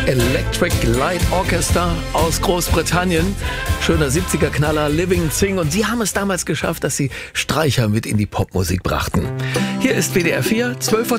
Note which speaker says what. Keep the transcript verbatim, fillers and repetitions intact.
Speaker 1: Electric Light Orchestra aus Großbritannien. Schöner siebziger-Knaller, Living Thing. Und sie haben es damals geschafft, dass sie Streicher mit in die Popmusik brachten. Hier ist W D R vier, zwölf Uhr